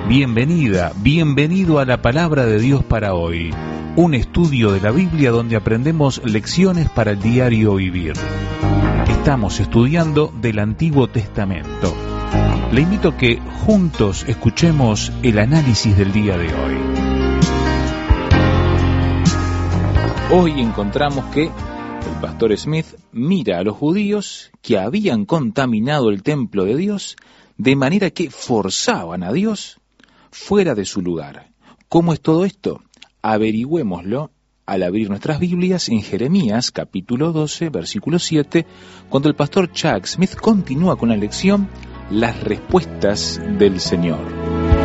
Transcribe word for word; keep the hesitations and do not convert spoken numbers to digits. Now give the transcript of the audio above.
Bienvenida, bienvenido a la Palabra de Dios para hoy, un estudio de la Biblia donde aprendemos lecciones para el diario vivir. Estamos estudiando del Antiguo Testamento. Le invito a que juntos escuchemos el análisis del día de hoy. Hoy encontramos que el pastor Smith mira a los judíos que habían contaminado el templo de Dios de manera que forzaban a Dios fuera de su lugar. ¿Cómo es todo esto? Averigüémoslo al abrir nuestras Biblias en Jeremías capítulo doce, versículo siete, cuando el pastor Chuck Smith continúa con la lección Las respuestas del Señor.